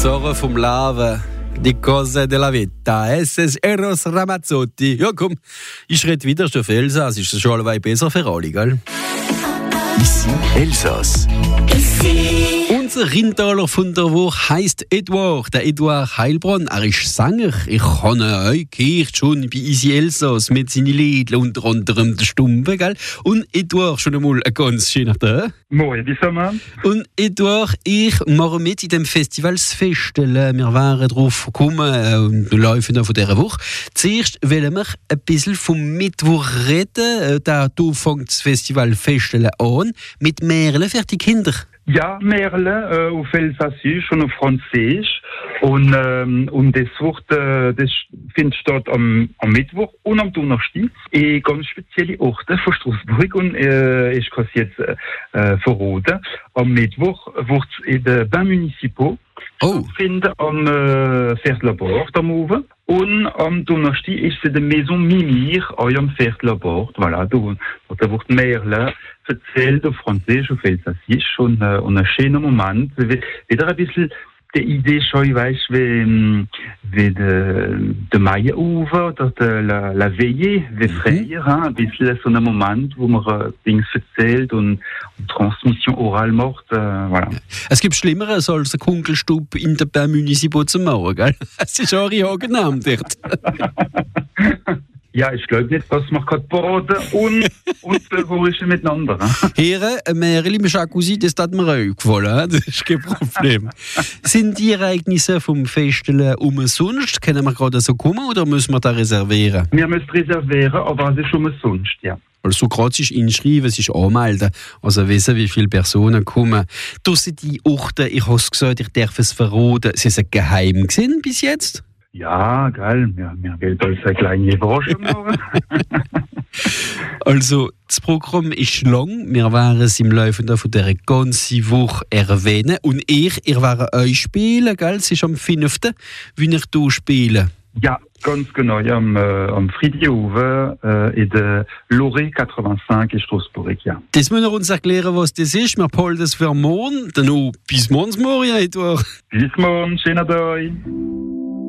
Tesoro vom Leben. Die Cose della Vita. Es ist Eros Ramazzotti. Ja, komm, ich rede wieder schon für Elsass. Ist das schon allweil besser für alle, gell? Ici Elsass. Unser Rindtaler von der Woche heisst Eduard. Der Eduard Heilbronn. Er ist Sänger. Ich habe euch gehört schon bei Ici Elsass mit seinen Liedern, unter anderem der Stumpe, gell? Und Eduard, schon einmal ein ganz schöner Tag. Moin, wie man? Und Eduard, ich mache mit in dem Festivalsfestel. Wir waren drauf gekommen und laufen noch von dieser Woche. Zuerst wollen wir ein bisschen vom Mittwoch reden. Da fängt das Festivalfestel an mit Merle für die Kinder. Ja, Merle auf Elsassisch und auf Französisch. Und das findet statt am Mittwoch und am Donnerstag in ganz spezielle Orte von Straßburg. Und ich kann es jetzt verraten. Am Mittwoch wird es in den Bains Municipaux stattfinden am Viertelabord am Oven. Und am Donnerstag ist es in der Maison Mimir, auch am Viertelabord. Voilà, da wird Merle erzählt auf Französisch, auf Elsassisch und ein schöner Moment. Wieder ein bisschen die Idee schon, ich weiss, wie der Maienufer oder la Veillée, wie früher, ein bisschen so ein Moment, wo man Dinge erzählt und Transmission oral macht. Voilà. Es gibt Schlimmeres als ein Kunkelstub in der Bains Municipaux zum Morgen, gell? Es ist auch ein Name dort. Ja, ich glaube nicht, dass man baden und Beruhischen miteinander. Hier, Merli im Jacuzzi, das hat mir auch gefallen. Das ist kein Problem. Sind die Ereignisse vom Festel umsonst? Können wir gerade so kommen oder müssen wir da reservieren? Wir müssen reservieren, aber es ist umsonst, ja. Also gerade sich inschreiben, sich anmelden. Also wissen, wie viele Personen kommen. Das sind die Orte, ich habe es gesagt, ich darf es verraten, sie sind geheim gewesen bis jetzt? Ja, geil. Wir wollen uns eine kleine Überraschung machen. Also, das Programm ist lang. Wir werden es im Laufe von dieser ganzen Woche erwähnen. Und ihr werdet euch spielen, gell? Es ist am 5. wie ich hier spiele. Ja, ganz genau. Ja, am Freitagabend in der Loré 85 in Straßburg, ja. Das müssen wir uns erklären, was das ist. Wir holen das für morgen. Dann bis morgen, Eduard. Bis morgen. Schönen Tag.